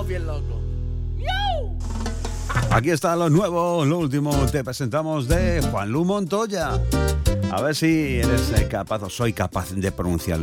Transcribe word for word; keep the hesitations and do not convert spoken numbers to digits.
quedamos bien locos. Aquí está lo nuevo, lo último, te presentamos de Juanlu Montoya. A ver si eres capaz o soy capaz de pronunciarlo.